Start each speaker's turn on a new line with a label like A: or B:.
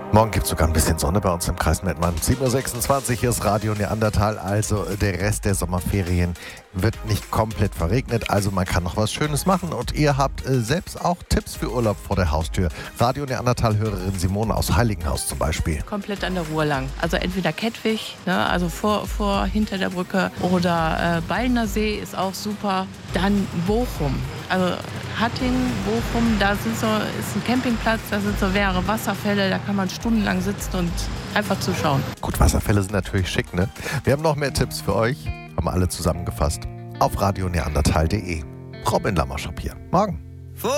A: Morgen gibt es sogar ein bisschen Sonne bei uns im Kreis Mettmann. 7.26 Uhr, hier ist Radio Neandertal. Also der Rest der Sommerferien wird nicht komplett verregnet. Also man kann noch was Schönes machen. Und ihr habt selbst auch Tipps für Urlaub vor der Haustür. Radio Neandertal-Hörerin Simone aus Heiligenhaus zum Beispiel.
B: Komplett an der Ruhr lang. Also entweder Kettwig, ne, also hinter der Brücke, oder Ballner See ist auch super. Dann Bochum. Also Hattingen, Bochum, da ist ein Campingplatz, da sind so mehrere Wasserfälle, da kann man stundenlang sitzen und einfach zuschauen.
A: Gut, Wasserfälle sind natürlich schick, ne? Wir haben noch mehr Tipps für euch, haben alle zusammengefasst auf radioneandertal.de. Robin Lammerschap hier. Morgen.